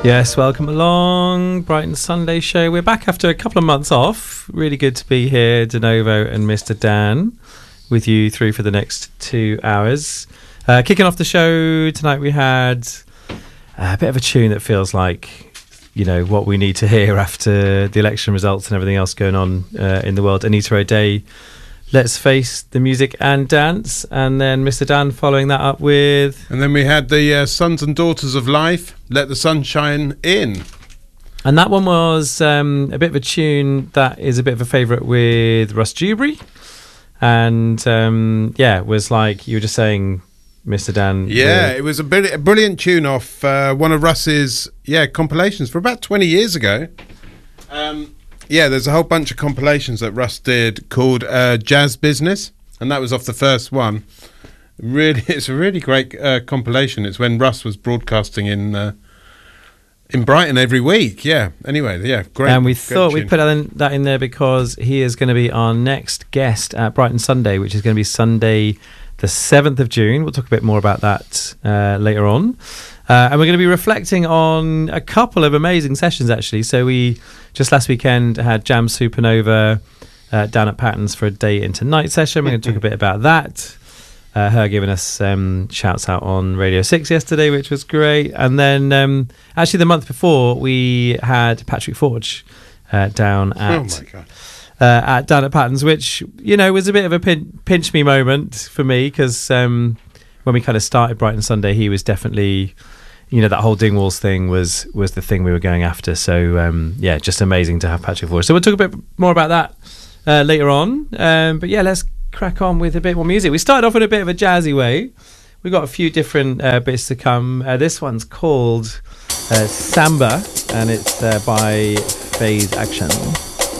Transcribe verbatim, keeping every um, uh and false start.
Yes, welcome along, Brighton Sunday Show. We're back after a couple of months off. Really good to be here, DeNovo and Mister Dan, with you through for the next two hours. Uh, kicking off the show tonight, we had a bit of a tune that feels like, you know, what we need to hear after the election results and everything else going on uh, in the world. Anita O'Day, Let's Face the Music and Dance, and then Mister Dan following that up with... And then we had the uh, Sons and Daughters of Life, Let the Sunshine In. And that one was um, a bit of a tune that is a bit of a favourite with Russ Dewberry. And, um, yeah, was like, you were just saying, Mister Dan. Yeah, the... it was a, bit, a brilliant tune off uh, one of Russ's yeah compilations for about twenty years ago. Um Yeah, there's a whole bunch of compilations that Russ did called uh, Jazz Business, and that was off the first one. Really, it's a really great uh, compilation. It's when Russ was broadcasting in uh, in Brighton every week. Yeah. Anyway, yeah, great. And we great thought tune. we'd put that in, that in there because he is going to be our next guest at Brighton Sunday, which is going to be Sunday, the seventh of June. We'll talk a bit more about that uh, later on. Uh, and we're going to be reflecting on a couple of amazing sessions, actually. So we just last weekend had Jam Supernova uh, down at Patton's for a day into night session. We're going to talk a bit about that. Uh, her giving us um, shouts out on Radio six yesterday, which was great. And then um, actually the month before, we had Patrick Forge uh, down at... Oh, my God. Uh, at down at Patton's, which, you know, was a bit of a pin- pinch me moment for me because um, when we kind of started Brighton Sunday, he was definitely... You know, that whole Dingwalls thing was was the thing we were going after. So, um, yeah, just amazing to have Patrick Forge. So we'll talk a bit more about that uh, later on. Um, but, yeah, let's crack on with a bit more music. We started off in a bit of a jazzy way. We've got a few different uh, bits to come. Uh, this one's called uh, Samba, and it's uh, by Phase Action.